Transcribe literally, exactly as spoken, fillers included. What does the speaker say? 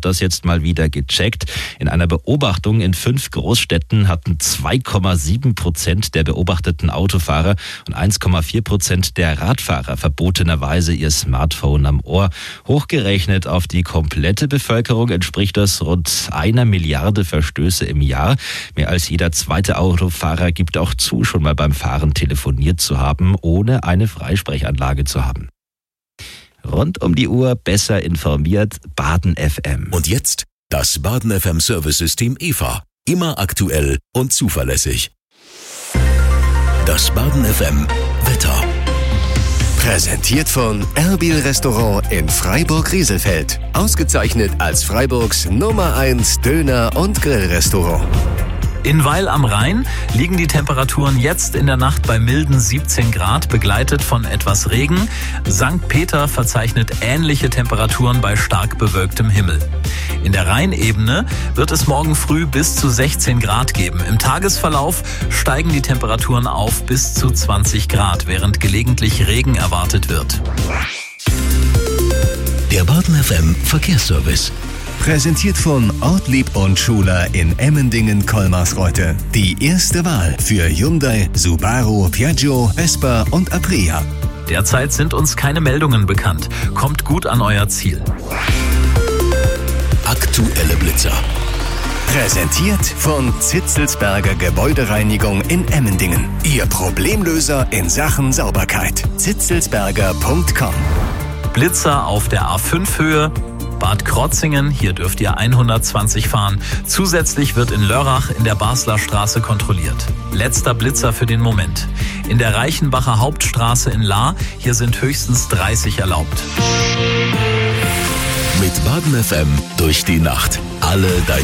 hat das jetzt mal wieder gecheckt. In einer Beobachtung in fünf Großstädten hatten zwei Komma sieben Prozent der beobachteten Autofahrer und eins Komma vier Prozent der Radfahrer verbotenerweise ihr Smartphone am Ohr. Hochgerechnet auf die komplette Bevölkerung entspricht das rund einer Milliarde Verstöße im Jahr. Mehr als jeder zweite Autofahrer gibt auch zu, schon mal beim Fahren telefoniert zu haben, ohne eine Freisprechanlage zu haben. Rund um die Uhr besser informiert, Baden F M. Und jetzt das Baden F M Service-System E V A. Immer aktuell und zuverlässig. Das Baden F M Wetter. Präsentiert von Erbil Restaurant in Freiburg-Rieselfeld. Ausgezeichnet als Freiburgs Nummer eins Döner- und Grillrestaurant. In Weil am Rhein liegen die Temperaturen jetzt in der Nacht bei milden siebzehn Grad, begleitet von etwas Regen. Sankt Peter verzeichnet ähnliche Temperaturen bei stark bewölktem Himmel. In der Rheinebene wird es morgen früh bis zu sechzehn Grad geben. Im Tagesverlauf steigen die Temperaturen auf bis zu zwanzig Grad, während gelegentlich Regen erwartet wird. Der Baden F M Verkehrsservice. Präsentiert von Ortlieb und Schuler in Emmendingen-Kolmarsreuth. Die erste Wahl für Hyundai, Subaru, Piaggio, Vespa und Aprilia. Derzeit sind uns keine Meldungen bekannt. Kommt gut an euer Ziel. Aktuelle Blitzer. Präsentiert von Zitzelsberger Gebäudereinigung in Emmendingen. Ihr Problemlöser in Sachen Sauberkeit. zitzelsberger punkt com. Blitzer auf der A fünf Höhe. Bad Krotzingen, hier dürft ihr hundertzwanzig fahren. Zusätzlich wird in Lörrach in der Basler Straße kontrolliert. Letzter Blitzer für den Moment. In der Reichenbacher Hauptstraße in Lahr, hier sind höchstens dreißig erlaubt. Mit Baden F M durch die Nacht. Alle deine